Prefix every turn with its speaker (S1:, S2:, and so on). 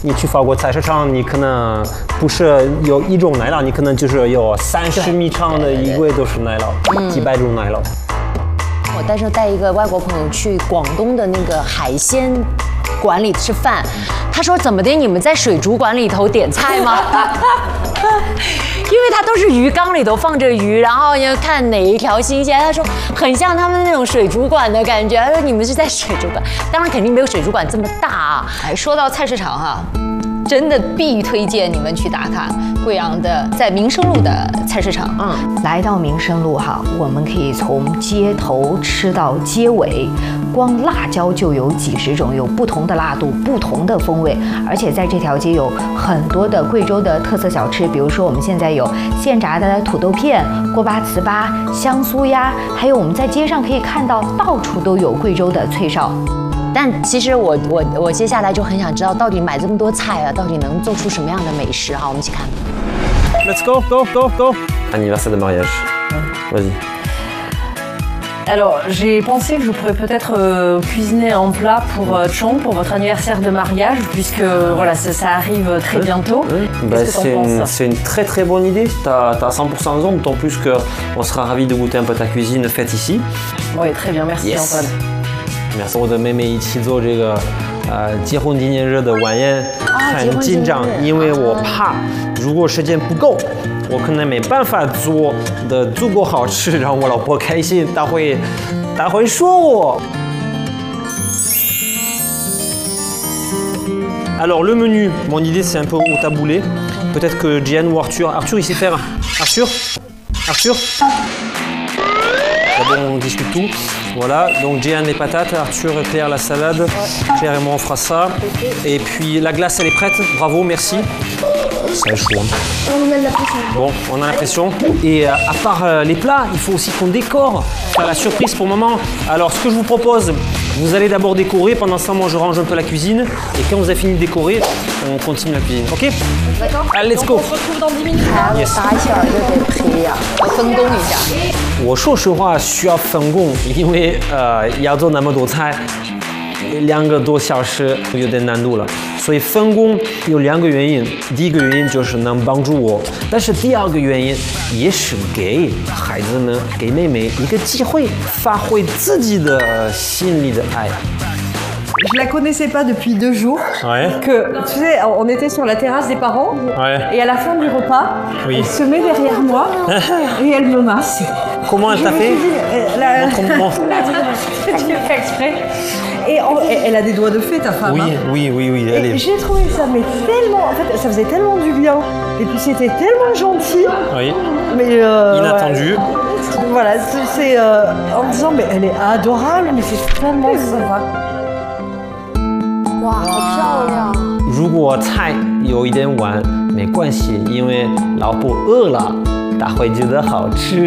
S1: 你去法国菜市场，你可能不是有一种奶酪，你可能就是有30米长的一柜都是奶酪，几百种奶酪。
S2: 我带时候带一个外国朋友去广东的那个海鲜馆里吃饭，他说怎么的？你们在水族馆里头点菜吗？因为它都是鱼缸里头放着鱼，然后要看哪一条新鲜。他说很像他们那种水族馆的感觉。他说你们是在水族馆，当然肯定没有水族馆这么大啊。
S3: 哎，说到菜市场哈，真的必推荐你们去打卡贵阳的在民生路的菜市场。来到民生路哈，我们可以从街头吃到街尾，光辣椒就有几十种，有不同的辣度、不同的风味，而且在这条街有很多的贵州的特色小吃，比如说我们现在有现炸的土豆片、锅巴糍粑、香酥鸭，还有我们在街上可以看到到处都有贵州的脆哨。
S2: 但其实我接下来就很想知道，到底买这么多菜啊，到底能做出什么样的美食？好，我们一起看。
S1: Let's go, go, go, go. Anniversaire de mariage. Vas-y.
S4: Alors, j'ai pensé que je pourrais peut-être cuisiner un plat pour Chong, pour votre anniversaire de mariage, puisque voilà, ça arrive très bientôt. Qu'est-ce que t'en penses ?
S1: C'est une très très bonne idée. T'as 100% raison, d'autant plus qu'on sera ravis de goûter un peu ta cuisine faite ici.
S4: Oui, très bien, merci Antoine.
S1: Merci. 我的妹妹一起做这个结婚纪念日的晚宴，很紧张，因为我怕如果时间不够，我可能没办法做的足够好吃，让我老婆开心，她会说我。Alors le menu, mon idée c'est un peu au taboulé. Peut-être que Jian ou Arthur il sait faire. Arthur. D'abord on discute tout. Voilà, donc Jian les patates, Arthur et Claire la salade. Claire et moi on fera ça. Et puis la glace elle est prête, bravo, merci. Ça est chaud.
S5: On a de la pression.
S1: Bon, on a la pression. Et à part les plats, il faut aussi qu'on décore. Faire la surprise pour maman. Alors ce que je vous propose, vous allez d'abord décorer. Pendant ce temps, moi je range un peu la cuisine. Et quand vous avez fini de décorer, on continue la cuisine. Ok?
S4: D'accord.
S1: Allez, let's go.
S4: On se retrouve dans 10 minutes.
S1: Yes.
S2: 打小就得培养，
S3: 要分工一下。
S1: 我说实话需要分工，因为要做那么多菜，2个多小时有点难度了。所以分工有2个原因，第一个原因就是能帮助我，但是第2个原因也是给孩子们、给妹妹一个机会，发挥自己的心里的爱。
S6: Je la connaissais pas depuis 2 jours.
S1: Ouais.
S6: Que, tu sais, on était sur la terrasse des parents.
S1: Ouais.
S6: Et à la fin du repas,
S1: Oui.
S6: elle se met derrière moi et elle me masse.
S1: Comment elle t'a fait? Montre-moi.
S6: Tu fais exprès. Et elle a des doigts de fée, ta femme. Hein.
S1: Oui. Elle
S6: Et
S1: est...
S6: j'ai trouvé ça mais tellement... En fait, ça faisait tellement du bien. Et puis c'était tellement gentil.
S1: Oui.
S6: Mais
S1: Inattendu.
S6: Ouais. Voilà, c'est en disant, mais elle est adorable, mais c'est tellement sympa.
S2: 哇，好漂亮！
S1: 如果菜有一点晚没关系，因为老婆饿了，她会觉得好吃。